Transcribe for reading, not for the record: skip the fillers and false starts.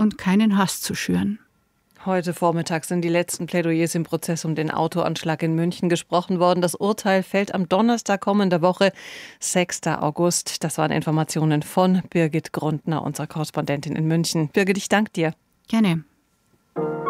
und keinen Hass zu schüren. Heute Vormittag sind die letzten Plädoyers im Prozess um den Autoanschlag in München gesprochen worden. Das Urteil fällt am Donnerstag kommender Woche, 6. August. Das waren Informationen von Birgit Grundner, unserer Korrespondentin in München. Birgit, ich danke dir. Gerne.